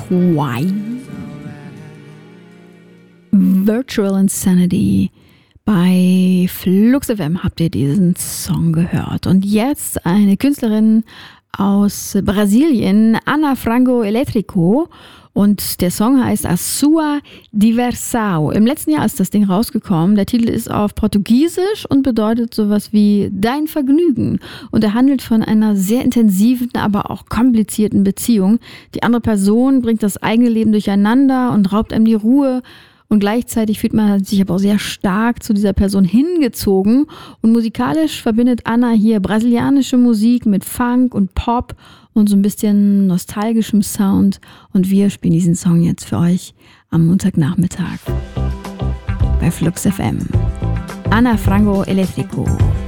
Quine. Virtual Insanity. Bei Flux FM habt ihr diesen Song gehört. Und jetzt eine Künstlerin aus Brasilien, Ana Frango Elétrico. Und der Song heißt A Sua Diversão. Im letzten Jahr ist das Ding rausgekommen. Der Titel ist auf Portugiesisch und bedeutet sowas wie Dein Vergnügen. Und er handelt von einer sehr intensiven, aber auch komplizierten Beziehung. Die andere Person bringt das eigene Leben durcheinander und raubt einem die Ruhe. Und gleichzeitig fühlt man sich aber auch sehr stark zu dieser Person hingezogen. Und musikalisch verbindet Anna hier brasilianische Musik mit Funk und Pop und so ein bisschen nostalgischem Sound. Und wir spielen diesen Song jetzt für euch am Montagnachmittag bei Flux FM. Ana Frango Elétrico.